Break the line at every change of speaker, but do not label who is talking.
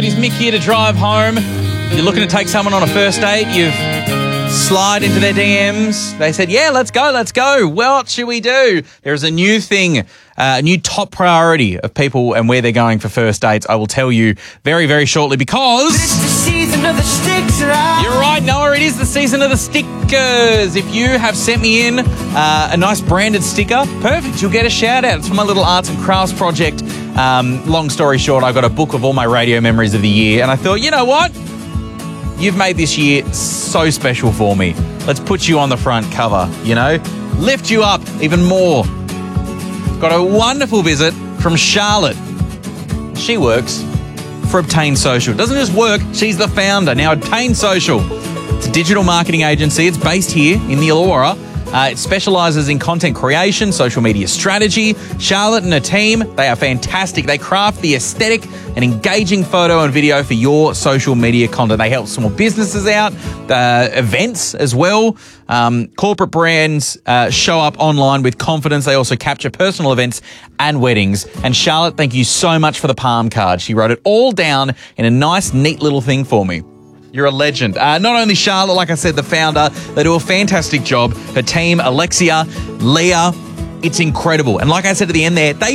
Is Mick here to drive home? You're looking to take someone on a first date. You've slide into their DMs. They said, yeah, let's go. Well, what should we do? There's a new thing, a new top priority of people and where they're going for first dates. I will tell you very, very shortly because...
It's the season of the stickers.
You're right, Noah. It is the season of the stickers. If you have sent me in a nice branded sticker, perfect. You'll get a shout out. It's from my little arts and crafts project. Long story short, I got a book of all my radio memories of the year, and I thought, you know what? You've made this year so special for me. Let's put you on the front cover, you know? Lift you up even more. Got a wonderful visit from Charlotte. She works for Obtain Social. Doesn't just work, she's the founder. Now, Obtain Social, it's a digital marketing agency. It's based here in the Illawarra. It specialises in content creation, social media strategy. Charlotte and her team, they are fantastic. They craft the aesthetic and engaging photo and video for your social media content. They help small businesses out, events as well. Corporate brands show up online with confidence. They also capture personal events and weddings. And Charlotte, thank you so much for the palm card. She wrote it all down in a nice, neat little thing for me. You're a legend. Not only Charlotte, like I said, the founder, they do a fantastic job. Her team, Alexia, Leah, it's incredible. And like I said at the end there, they